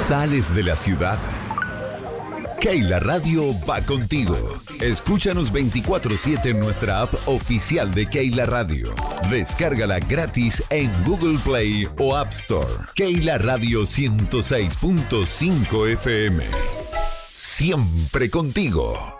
Sales de la ciudad. Keila Radio va contigo. Escúchanos 24/7 en nuestra app oficial de Keila Radio. Descárgala gratis en Google Play o App Store. Keila Radio 106.5 FM. Siempre contigo.